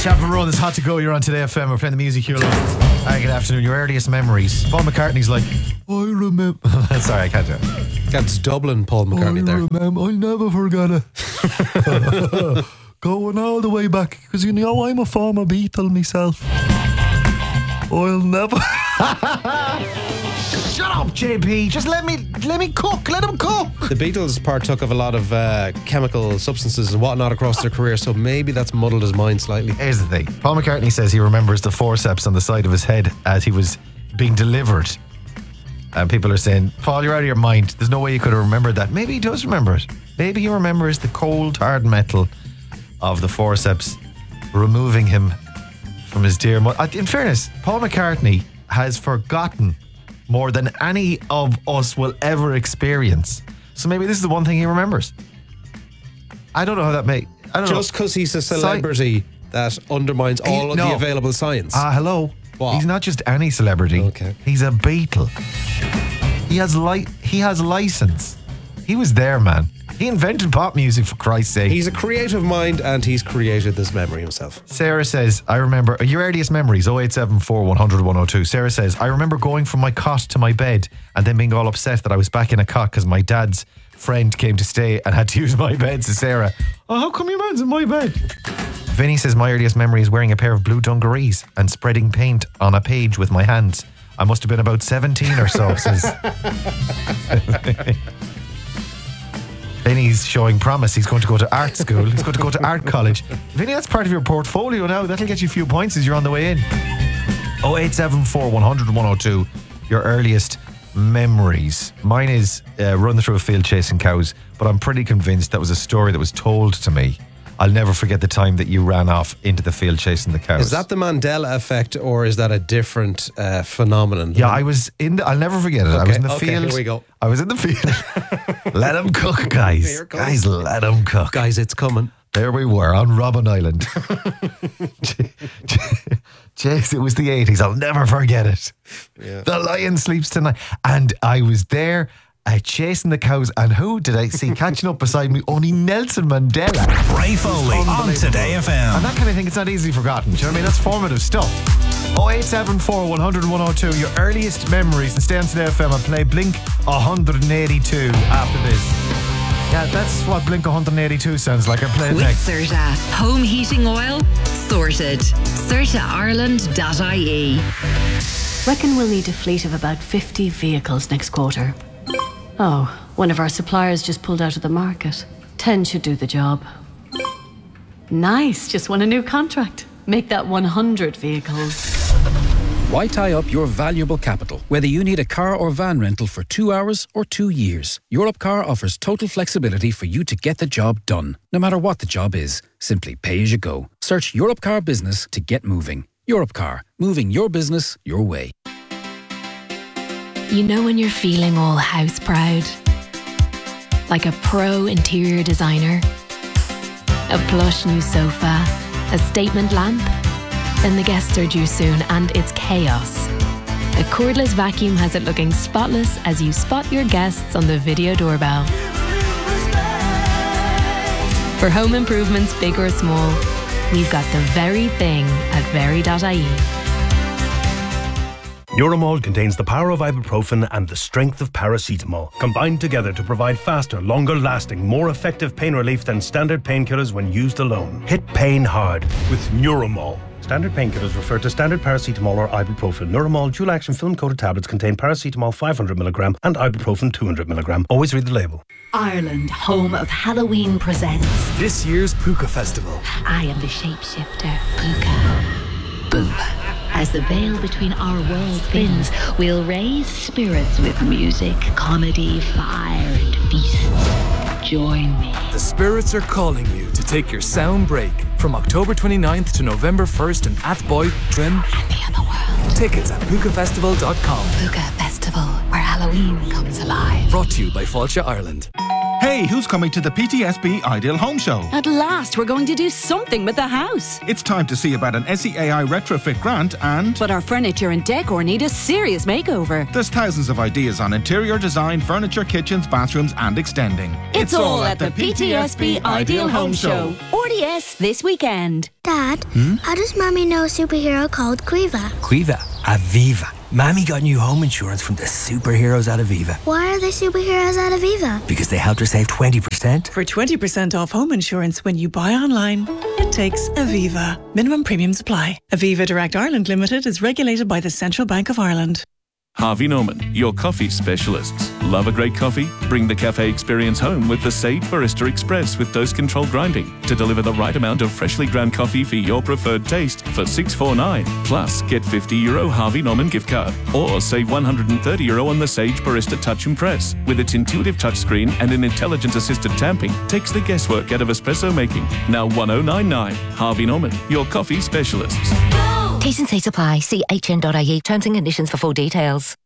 Chapel Road is hot to go. You're on Today FM. We're playing the music here. Hi, good afternoon. Your earliest memories. Paul McCartney's like, I remember. Sorry, I can't do it. That's Dublin, Paul McCartney there. I'll never forget it. Going all the way back, because you know I'm a former Beatle myself. I'll never. Shut up, JP. Just let me cook. Let him cook. The Beatles partook of a lot of chemical substances and whatnot across their career, so maybe that's muddled his mind slightly. Here's the thing. Paul McCartney says he remembers the forceps on the side of his head as he was being delivered. And people are saying, Paul, you're out of your mind. There's no way you could have remembered that. Maybe he does remember it. Maybe he remembers the cold, hard metal of the forceps removing him from his dear mother. In fairness, Paul McCartney has forgotten more than any of us will ever experience. So maybe this is the one thing he remembers. I don't know how that may. I don't know. Just because he's a celebrity that undermines all of the available science. Hello. What? He's not just any celebrity. Okay. He's a Beatle. He has license. He was there, man. He invented pop music, for Christ's sake. He's a creative mind and he's created this memory himself. Sarah says, I remember your earliest memories, 0874 100 102. Sarah says, I remember going from my cot to my bed and then being all upset that I was back in a cot because my dad's friend came to stay and had to use my bed. So Sarah, how come your man's in my bed? Vinny says, my earliest memory is wearing a pair of blue dungarees and spreading paint on a page with my hands. I must have been about 17 or so, says Vinny's showing promise. He's going to go to art school. He's going to go to art college. Vinny, that's part of your portfolio now. That'll get you a few points as you're on the way in. 0874 100 102. Your earliest memories. Mine is run through a field chasing cows, but I'm pretty convinced that was a story that was told to me. I'll never forget the time that you ran off into the field chasing the cows. Is that the Mandela effect or is that a different phenomenon? Yeah, I was in the, I'll never forget it. Okay, I was in the field. Here we go. I was in the field. Let them cook, guys. Guys, let them cook. Guys, it's coming. There we were on Robben Island. Jeez, it was the 80s. I'll never forget it. Yeah. The lion sleeps tonight. And I was there chasing the cows. And who did I see catching up beside me? Only Nelson Mandela. Ray Foley on Today FM. And that kind of thing, it's not easily forgotten. Do you know what I mean? That's formative stuff. 0874 100 102. Your earliest memories. And stay on Today FM and play Blink 182 after this. Yeah, that's what Blink 182 sounds like. I play it With next. Serta. Home heating oil? Sorted. SertaIreland.ie. Reckon we'll need a fleet of about 50 vehicles next quarter. Oh, one of our suppliers just pulled out of the market. 10 should do the job. Nice, just won a new contract. Make that 100 vehicles. Why tie up your valuable capital? Whether you need a car or van rental for 2 hours or 2 years, Europcar offers total flexibility for you to get the job done. No matter what the job is, simply pay as you go. Search Europcar Business to get moving. Europcar, moving your business your way. You know when you're feeling all house proud? Like a pro interior designer? A plush new sofa? A statement lamp? Then the guests are due soon and it's chaos. A cordless vacuum has it looking spotless as you spot your guests on the video doorbell. For home improvements big or small, we've got the very thing at very.ie. Euromol contains the power of ibuprofen and the strength of paracetamol, combined together to provide faster, longer-lasting, more effective pain relief than standard painkillers when used alone. Hit pain hard with Neuromol. Standard painkillers refer to standard paracetamol or ibuprofen. Neuromol dual-action film-coated tablets contain paracetamol 500mg and ibuprofen 200mg. Always read the label. Ireland, home of Halloween, presents this year's Puka Festival. I am the shapeshifter, Puka. Boo. As the veil between our worlds thins, we'll raise spirits with music, comedy, fire, and feasts. Join me. The spirits are calling you to take your sound break from October 29th to November 1st in Athboy, Trim, and the other world. Tickets at pukafestival.com. Puka Festival, where Halloween comes alive. Brought to you by Fáilte Ireland. Hey, who's coming to the PTSB Ideal Home Show? At last, we're going to do something with the house. It's time to see about an SEAI retrofit grant and... But our furniture and decor need a serious makeover. There's thousands of ideas on interior design, furniture, kitchens, bathrooms and extending. It's all at the PTSB Ideal Home Show. RDS this weekend. Dad, how does Mommy know a superhero called Quiva? Quiva? Aviva. Mammy got new home insurance from the superheroes at Aviva. Why are they superheroes at Aviva? Because they helped her save 20%. For 20% off home insurance when you buy online, it takes Aviva. Minimum premiums apply. Aviva Direct Ireland Limited is regulated by the Central Bank of Ireland. Harvey Norman, your coffee specialists. Love a great coffee? Bring the cafe experience home with the Sage Barista Express with dose-controlled grinding to deliver the right amount of freshly ground coffee for your preferred taste for $6.49. Plus, get €50 Harvey Norman gift card or save €130 on the Sage Barista Touch and Press. With its intuitive touchscreen and an intelligence-assisted tamping, takes the guesswork out of espresso making. Now $1,099. Harvey Norman, your coffee specialists. T's and C's apply. See hn.ie. Terms and conditions for full details.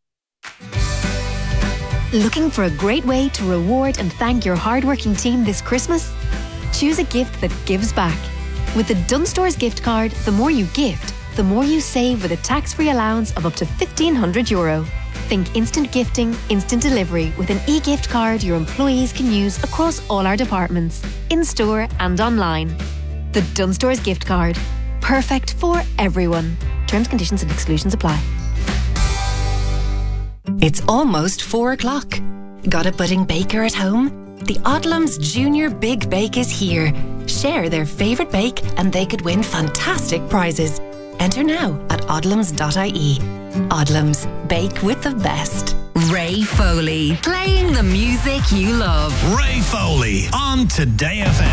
Looking for a great way to reward and thank your hardworking team this Christmas? Choose a gift that gives back. With the Dunstores gift card, the more you gift, the more you save with a tax-free allowance of up to €1,500. Think instant gifting, instant delivery with an e-gift card your employees can use across all our departments, in-store and online. The Dunstores gift card. Perfect for everyone. Terms, conditions and exclusions apply. It's almost 4 o'clock. Got a budding baker at home? The Odlum's Junior Big Bake is here. Share their favourite bake and they could win fantastic prizes. Enter now at odlums.ie. Odlums, bake with the best. Ray Foley, playing the music you love. Ray Foley on Today FM.